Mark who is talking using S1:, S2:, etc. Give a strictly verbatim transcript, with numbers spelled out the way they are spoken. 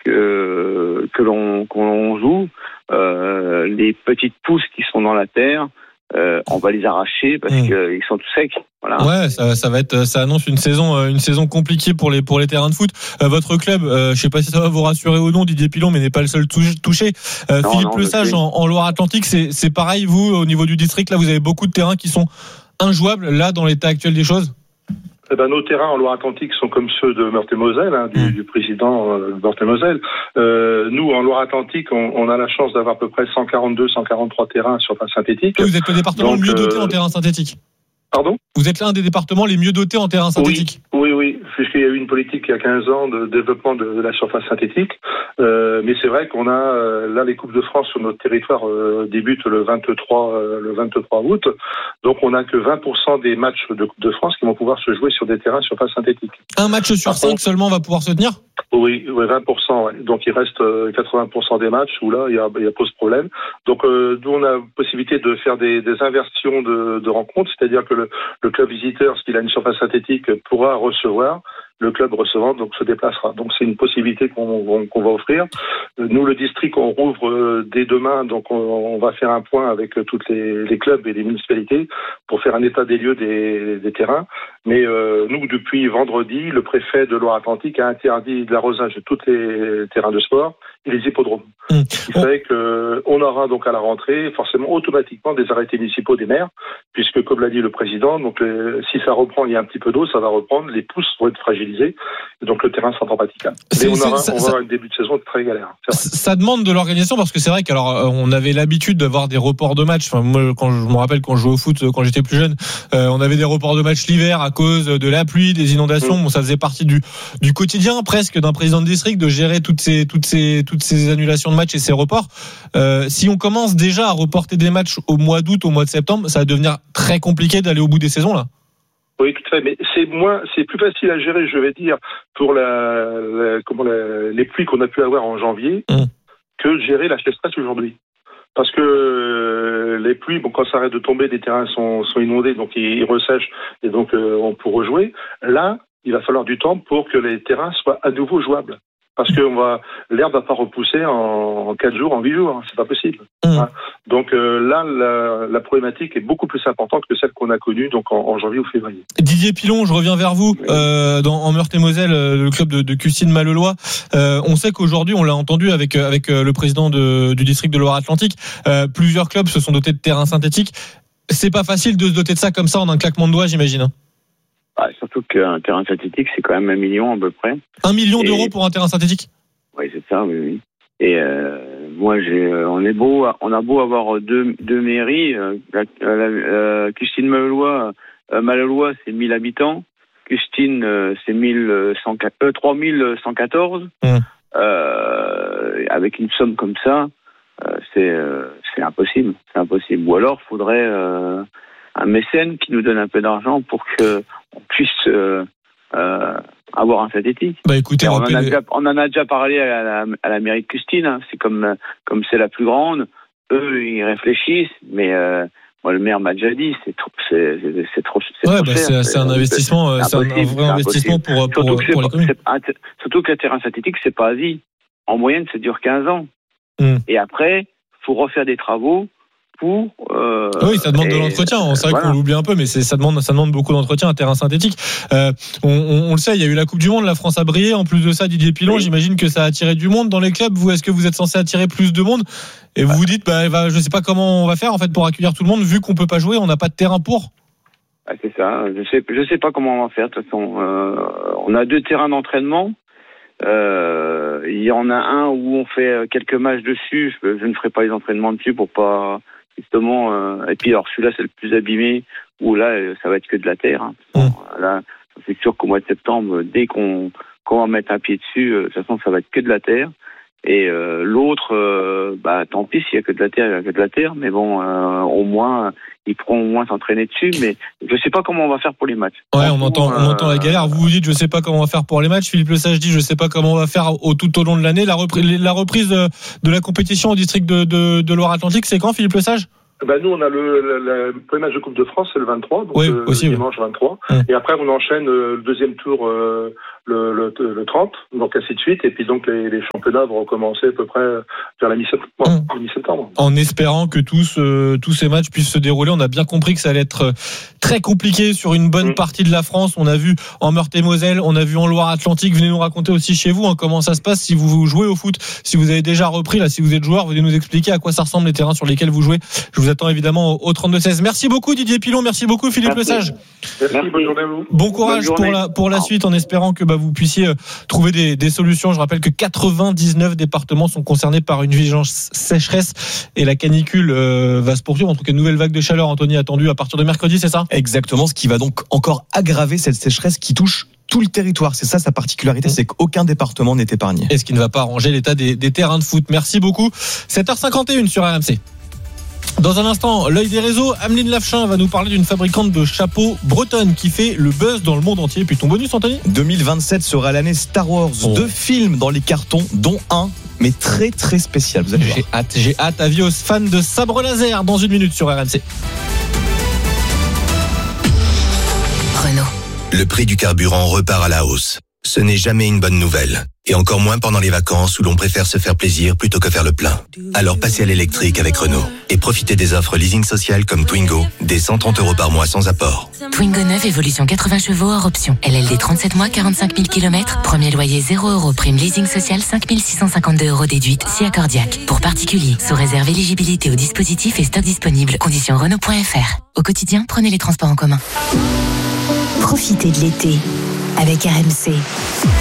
S1: que, que l'on, qu'on joue, euh, les petites pousses qui sont dans la terre, euh, on va les arracher parce mmh. qu'ils sont tout secs. Voilà.
S2: Ouais, ça, ça va être, ça annonce une saison, une saison compliquée pour les pour les terrains de foot. Euh, votre club, euh, je sais pas si ça va vous rassurer ou non, Didier Pilon, mais n'est pas le seul touché. Euh, non, Philippe non, Lesage en, en Loire-Atlantique, c'est c'est pareil. Vous, au niveau du district, là, vous avez beaucoup de terrains qui sont injouables là dans l'état actuel des choses.
S3: Eh ben, nos terrains en Loire-Atlantique sont comme ceux de Meurthe-et-Moselle, hein, du, mmh. du président euh, Meurthe-et-Moselle. Euh, nous, en Loire-Atlantique, on, on a la chance d'avoir à peu près cent quarante-deux, cent quarante-trois terrains sur surface synthétique.
S2: Vous êtes le département Donc, le mieux doté euh... en terrain synthétique.
S3: Pardon ?
S2: Vous êtes l'un des départements les mieux dotés en terrain synthétique.
S3: Oui, oui, oui, puisqu'il y a eu une politique il y a quinze ans de développement de, de la surface synthétique. Euh, mais c'est vrai qu'on a, euh, là, les Coupes de France sur notre territoire euh, débutent le vingt-trois, euh, le vingt-trois août. Donc, on n'a que vingt pour cent des matchs de Coupe de France qui vont pouvoir se jouer sur des terrains surface synthétique.
S2: Un match sur cinq seulement va pouvoir se tenir ?
S3: Oui, oui, vingt pour cent. Ouais. Donc, il reste euh, quatre-vingts pour cent des matchs où là, il y a, il y a pose problème. Donc, euh, nous, on a la possibilité de faire des, des inversions de, de rencontres, c'est-à-dire que le, le club visiteur, s'il a une surface synthétique, pourra recevoir. Le club recevant donc se déplacera. Donc c'est une possibilité qu'on, qu'on va offrir. Nous, le district, on rouvre euh, dès demain, donc on, on va faire un point avec euh, toutes les, les clubs et les municipalités pour faire un état des lieux des, des terrains. Mais euh, nous, depuis vendredi, le préfet de Loire-Atlantique a interdit l'arrosage de tous les terrains de sport et les hippodromes. Mmh. Ce qui fait qu'on aura donc à la rentrée forcément automatiquement des arrêtés municipaux des maires, puisque comme l'a dit le président, donc les, si ça reprend, il y a un petit peu d'eau, ça va reprendre, les pousses vont être fragilisées, et donc le terrain sera pas praticable. Mais on aura, ça, on va avoir un début de saison très galère.
S2: Ça demande de l'organisation, parce que c'est vrai qu'alors on avait l'habitude d'avoir des reports de matchs. Enfin, moi, quand je me rappelle quand je jouais au foot, quand j'étais plus jeune, euh, on avait des reports de matchs l'hiver à cause de la pluie, des inondations. Mmh. Bon, ça faisait partie du du quotidien presque d'un président de district de gérer toutes ces toutes ces toutes ces annulations de matchs et ces reports. Euh, si on commence déjà à reporter des matchs au mois d'août, au mois de septembre, ça va devenir très compliqué d'aller au bout des saisons là.
S3: Oui, tout à fait. Mais c'est moins, c'est plus facile à gérer, je vais dire, pour la, la comment la, les pluies qu'on a pu avoir en janvier, mmh. que de gérer la sécheresse aujourd'hui. Parce que euh, les pluies, bon, quand ça arrête de tomber, les terrains sont, sont inondés, donc ils, ils ressèchent et donc euh, on peut rejouer. Là, il va falloir du temps pour que les terrains soient à nouveau jouables. Parce que on va, l'herbe va pas repousser en, en quatre jours, en huit jours, hein, c'est pas possible. Mmh. Hein. Donc euh, là, la, la problématique est beaucoup plus importante que celle qu'on a connue donc en, en janvier ou février.
S2: Didier Pilon, je reviens vers vous. Oui. Euh, dans, en Meurthe-et-Moselle, le club de, de Custine-Mallelois, euh, on sait qu'aujourd'hui, on l'a entendu avec avec le président de, du district de Loire-Atlantique, euh, plusieurs clubs se sont dotés de terrains synthétiques. C'est pas facile de se doter de ça comme ça en un claquement de doigts, j'imagine. Hein.
S1: Ah, surtout qu'un terrain synthétique, c'est quand même un million à peu près.
S2: Un million et... d'euros pour un terrain synthétique ?
S1: Oui, c'est ça, oui, oui. Et euh, moi, j'ai, on est beau, on a beau avoir deux, deux mairies. Euh, la, la, euh, Custine-Mallelois, euh, Mallelois, c'est mille habitants. Custine, euh, c'est mille cent, euh, trois mille cent quatorze. Mmh. Euh, avec une somme comme ça, euh, c'est, euh, c'est impossible. C'est impossible. Ou alors, il faudrait euh, un mécène qui nous donne un peu d'argent pour que on puisse euh, euh, avoir un synthétique.
S2: Bah écoutez,
S1: on, en a déjà, on en a déjà parlé à la, à la mairie de Custine. Hein. C'est comme comme c'est la plus grande. Eux, ils réfléchissent, mais euh, moi, le maire m'a déjà dit, c'est trop, c'est, c'est, c'est trop, c'est
S2: ouais,
S1: trop
S2: bah
S1: cher.
S2: C'est, c'est un investissement, c'est, c'est un vrai investissement pour pour,
S1: surtout
S2: pour les communes.
S1: C'est, surtout qu'un terrain synthétique, c'est pas à vie. En moyenne, ça dure quinze ans. Mmh. Et après, faut refaire des travaux. Pour, euh,
S2: oui, ça demande de l'entretien. C'est vrai voilà. qu'on l'oublie un peu, mais c'est, ça demande, ça demande beaucoup d'entretien. Un terrain synthétique. Euh, on, on, on le sait, il y a eu la Coupe du Monde, la France a brillé. En plus de ça, Didier Pilon, oui. J'imagine que ça a attiré du monde dans les clubs. Vous, est-ce que vous êtes censé attirer plus de monde ? Et vous ouais. vous dites, bah, bah, je sais pas comment on va faire en fait pour accueillir tout le monde, vu qu'on peut pas jouer, on n'a pas de terrain pour.
S1: Ah, c'est ça. Je sais, je sais pas comment on va faire. De toute façon, euh, on a deux terrains d'entraînement. Euh, il y en a un où on fait quelques matchs dessus. Je, je ne ferai pas les entraînements dessus pour pas. Justement, euh, et puis alors celui-là c'est le plus abîmé, où là ça va être que de la terre. Hein. Bon, mmh. Là, c'est sûr qu'au mois de septembre, dès qu'on, qu'on va mettre un pied dessus, euh, de toute façon ça va être que de la terre. Et euh, l'autre, euh, bah tant pis s'il y a que de la terre, il y a que de la terre, mais bon, euh, au moins ils pourront au moins s'entraîner dessus. Mais je sais pas comment on va faire pour les matchs.
S2: Ouais, on entend, euh, on entend la galère. Vous vous dites, je sais pas comment on va faire pour les matchs. Philippe Lesage dit, je sais pas comment on va faire au, tout au long de l'année. La reprise, la reprise de la compétition au district de, de, de Loire-Atlantique, c'est quand, Philippe Lesage?
S3: Ben nous, on a le, le, le premier match de Coupe de France, c'est le vingt-trois, donc
S2: oui,
S3: euh,
S2: aussi,
S3: le dimanche
S2: oui.
S3: vingt-trois. Mmh. Et après, on enchaîne euh, le deuxième tour euh, le, le, le trente, donc ainsi de suite. Et puis donc les, les championnats vont recommencer à peu près vers la mi-septembre.
S2: Mmh.
S3: mi-septembre.
S2: En espérant que tous, euh, tous ces matchs puissent se dérouler. On a bien compris que ça allait être très compliqué sur une bonne mmh. partie de la France. On a vu en Meurthe-et-Moselle, on a vu en Loire-Atlantique. Venez nous raconter aussi chez vous hein, comment ça se passe si vous jouez au foot, si vous avez déjà repris, là, si vous êtes joueur, venez nous expliquer à quoi ça ressemble les terrains sur lesquels vous jouez. Je vous attends évidemment au trente-deux seize. Merci beaucoup Didier Pilon, merci beaucoup Philippe
S3: merci.
S2: Lesage.
S3: Merci, merci, bonne journée à vous.
S2: Bon courage pour la, pour la suite en espérant que bah, vous puissiez euh, trouver des, des solutions. Je rappelle que quatre-vingt-dix-neuf départements sont concernés par une vigilance sécheresse et la canicule euh, va se poursuivre. En tout cas, une nouvelle vague de chaleur, Anthony, attendue à partir de mercredi, c'est ça ?
S4: Exactement, ce qui va donc encore aggraver cette sécheresse qui touche tout le territoire. C'est ça sa particularité, c'est qu'aucun département n'est épargné.
S2: Et ce qui ne va pas arranger l'état des, des terrains de foot. Merci beaucoup. sept heures cinquante et une sur R M C. Dans un instant, l'œil des réseaux, Ameline Lafchin va nous parler d'une fabricante de chapeaux bretonne qui fait le buzz dans le monde entier. Et puis ton bonus, Anthony ?
S4: deux mille vingt-sept sera l'année Star Wars. Oh. Deux films dans les cartons, dont un, mais très très spécial. Vous allez voir.
S2: J'ai hâte, j'ai hâte. Avis aux fans de sabre laser dans une minute sur R M C.
S5: Renault. Le prix du carburant repart à la hausse. Ce n'est jamais une bonne nouvelle. Et encore moins pendant les vacances où l'on préfère se faire plaisir plutôt que faire le plein. Alors passez à l'électrique avec Renault. Et profitez des offres leasing social comme Twingo, des cent trente euros par mois sans apport.
S6: Twingo neuf, évolution quatre-vingts chevaux hors option. L L D trente-sept mois, quarante-cinq mille kilomètres. Premier loyer zéro euros. Prime leasing social cinq mille six cent cinquante-deux euros déduite. Si accordiaque. Pour particuliers. Sous réserve éligibilité au dispositif et stock disponible. Conditions Renault point F R. Au quotidien, prenez les transports en commun.
S7: Profitez de l'été avec R M C.